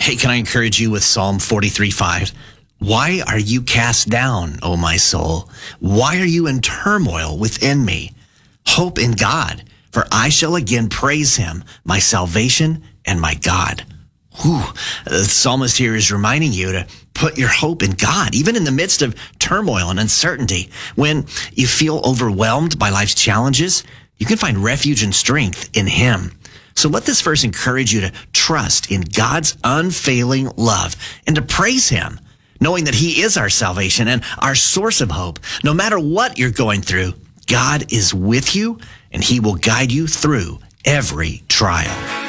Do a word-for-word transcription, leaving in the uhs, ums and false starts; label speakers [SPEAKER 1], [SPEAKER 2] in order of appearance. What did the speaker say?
[SPEAKER 1] Hey, can I encourage you with Psalm forty-three five? Why are you cast down, O my soul? Why are you in turmoil within me? Hope in God, for I shall again praise him, my salvation and my God. Whew. The psalmist here is reminding you to put your hope in God, even in the midst of turmoil and uncertainty. When you feel overwhelmed by life's challenges, you can find refuge and strength in him. So let this verse encourage you to trust in God's unfailing love and to praise him, knowing that he is our salvation and our source of hope. No matter what you're going through, God is with you and he will guide you through every trial.